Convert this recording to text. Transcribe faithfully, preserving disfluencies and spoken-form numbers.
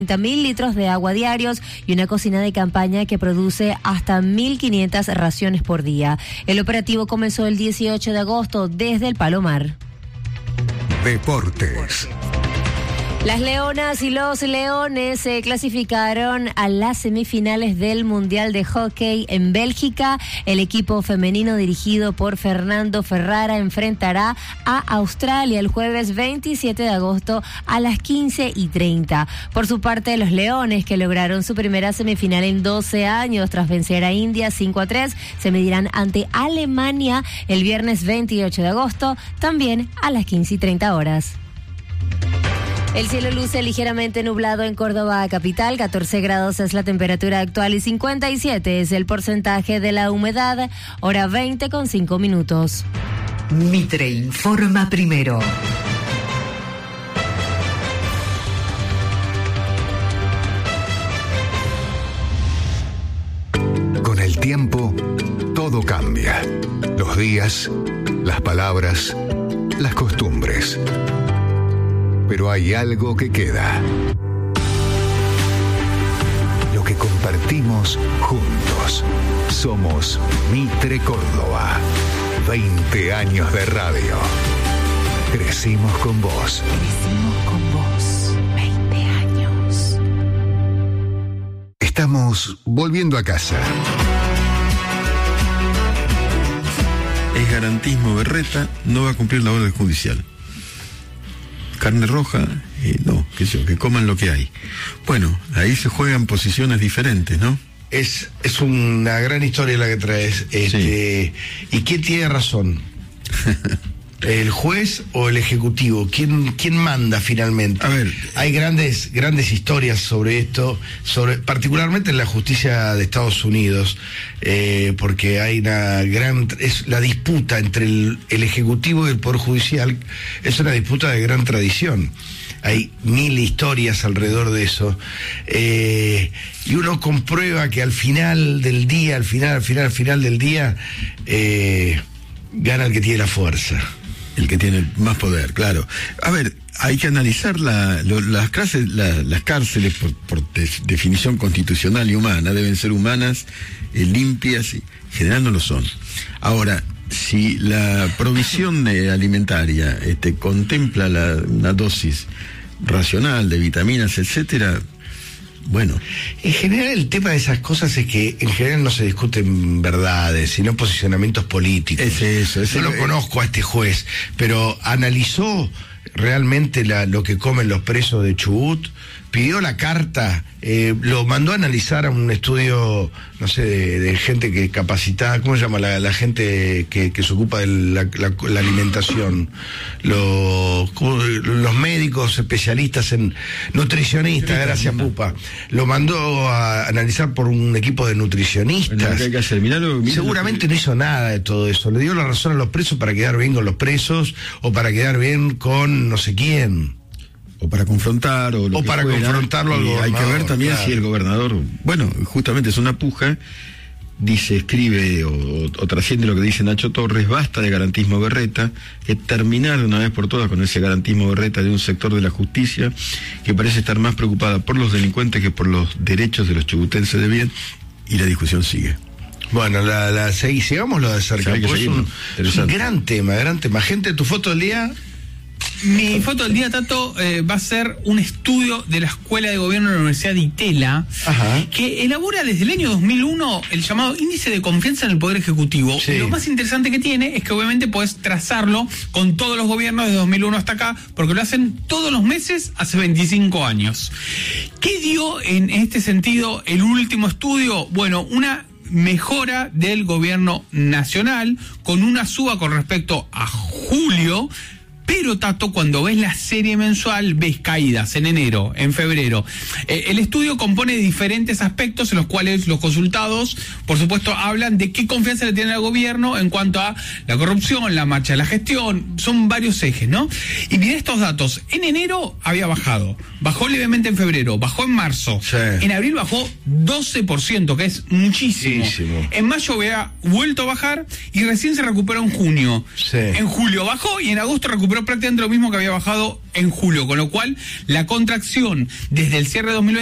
mil litros de agua diarios y una cocina de campaña que produce hasta mil quinientas raciones por día. El operativo comenzó el dieciocho de agosto desde el Palomar. Deportes. Las Leonas y los Leones se clasificaron a las semifinales del Mundial de Hockey en Bélgica. El equipo femenino dirigido por Fernando Ferrara enfrentará a Australia el jueves veintisiete de agosto a las quince y treinta. Por su parte, los Leones, que lograron su primera semifinal en doce años tras vencer a India cinco a tres, se medirán ante Alemania el viernes veintiocho de agosto, también a las quince y treinta horas. El cielo luce ligeramente nublado en Córdoba capital, catorce grados es la temperatura actual y cincuenta y siete es el porcentaje de la humedad, hora veinte con cinco minutos. Mitre informa primero. Con el tiempo, todo cambia. Los días, las palabras, las costumbres. Pero hay algo que queda. Lo que compartimos juntos. Somos Mitre Córdoba. veinte años de radio. Crecimos con vos. Crecimos con vos. veinte años. Estamos volviendo a casa. Es garantismo Berreta, no va a cumplir la orden judicial. Carne roja, eh, no, qué sé yo, que coman lo que hay. Bueno, ahí se juegan posiciones diferentes, ¿no? Es, es una gran historia la que traes. Este, sí. ¿Y quién tiene razón? ¿El juez o el ejecutivo? ¿Quién, quién manda finalmente? A ver, hay grandes, grandes historias sobre esto, sobre, particularmente en la justicia de Estados Unidos, eh, porque hay una gran, es la disputa entre el, el ejecutivo y el poder judicial, es una disputa de gran tradición. Hay mil historias alrededor de eso, eh, y uno comprueba que al final del día, al final, al final, al final del día, eh, gana el que tiene la fuerza. El que tiene más poder, claro. A ver, hay que analizar la, lo, las, clases, la, las cárceles por, por de, definición constitucional y humana. Deben ser humanas, eh, limpias, y en general no lo son. Ahora, si la provisión de alimentaria este, contempla la, una dosis racional de vitaminas, etcétera, bueno. En general el tema de esas cosas es que en general no se discuten verdades, sino posicionamientos políticos. Es eso, es Yo lo conozco a este juez, pero analizó realmente la, lo que comen los presos de Chubut, pidió la carta, eh, lo mandó a analizar a un estudio, no sé, de, de gente que capacitada, ¿cómo se llama? La, la gente que, que se ocupa de la, la, la alimentación, los, los médicos especialistas en nutricionistas, gracias Pupa, lo mandó a analizar por un equipo de nutricionistas. Bueno, ¿qué hay que hacer? Miralo, miralo. Seguramente no hizo nada de todo eso, le dio la razón a los presos para quedar bien con los presos o para quedar bien con no sé quién. O para confrontar, o, lo o que para fuera, confrontarlo al gobernador. Hay que ver también claro. si el gobernador, bueno, justamente es una puja, dice, escribe o, o trasciende lo que dice Nacho Torres, basta de garantismo Berreta, que terminar de una vez por todas con ese garantismo Berreta de un sector de la justicia que parece estar más preocupada por los delincuentes que por los derechos de los chubutenses de bien, y la discusión sigue. Bueno, la, la segui, sigámoslo de cerca, pues es un, es un gran tema, gran tema. Gente, ¿tu foto del día? Mi foto del día, Tato, eh, va a ser un estudio de la Escuela de Gobierno de la Universidad de Itela, Ajá. que elabora desde el año dos mil uno el llamado Índice de Confianza en el Poder Ejecutivo. Sí. Y lo más interesante que tiene es que obviamente podés trazarlo con todos los gobiernos desde dos mil uno hasta acá, porque lo hacen todos los meses hace veinticinco años. ¿Qué dio en este sentido el último estudio? Bueno, una mejora del gobierno nacional con una suba con respecto a julio. Pero, Tato, cuando ves la serie mensual, ves caídas en enero, en febrero. Eh, el estudio compone diferentes aspectos en los cuales los consultados, por supuesto, hablan de qué confianza le tienen al gobierno en cuanto a la corrupción, la marcha de la gestión. Son varios ejes, ¿no? Y mirá estos datos. En enero había bajado. Bajó levemente en febrero. Bajó en marzo. Sí. En abril bajó doce por ciento, que es muchísimo. muchísimo. En mayo había vuelto a bajar y recién se recuperó en junio. Sí. En julio bajó y en agosto recuperó pero prácticamente lo mismo que había bajado en julio, con lo cual la contracción desde el cierre de dos mil veinte